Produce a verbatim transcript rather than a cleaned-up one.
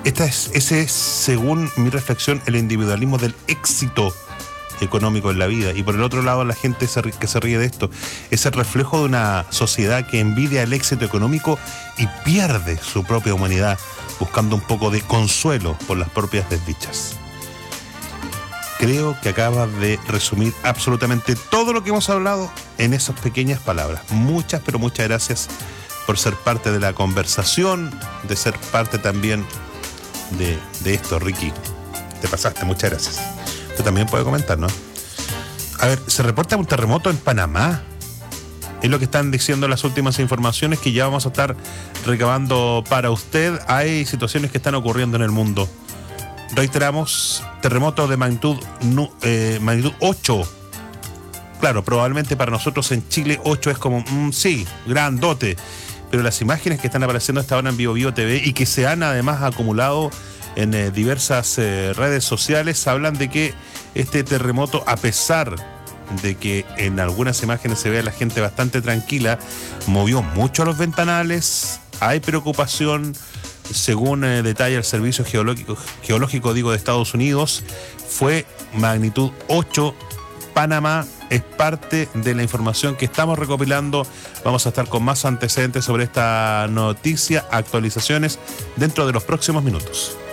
Esta es, ese es, según mi reflexión, el individualismo del éxito económico en la vida. Y por el otro lado, la gente se, que se ríe de esto es el reflejo de una sociedad que envidia el éxito económico y pierde su propia humanidad, buscando un poco de consuelo por las propias desdichas. Creo que acabas de resumir absolutamente todo lo que hemos hablado en esas pequeñas palabras. Muchas, pero muchas gracias por ser parte de la conversación, de ser parte también de, de esto, Ricky. Te pasaste, muchas gracias. Tú también puedes comentar, ¿no? A ver, se reporta un terremoto en Panamá. Es lo que están diciendo las últimas informaciones que ya vamos a estar recabando para usted. Hay situaciones que están ocurriendo en el mundo. Reiteramos, terremoto de magnitud, eh, magnitud ocho. Claro, probablemente para nosotros en Chile ocho es como, mmm, sí, grandote. Pero las imágenes que están apareciendo hasta ahora en Vivo Vivo T V y que se han además acumulado en eh, diversas eh, redes sociales hablan de que este terremoto, a pesar de que en algunas imágenes se ve a la gente bastante tranquila, movió mucho los ventanales. Hay preocupación, según eh, detalla el Servicio Geológico, Geológico digo, de Estados Unidos, fue magnitud ocho. Panamá es parte de la información que estamos recopilando. Vamos a estar con más antecedentes sobre esta noticia, actualizaciones dentro de los próximos minutos.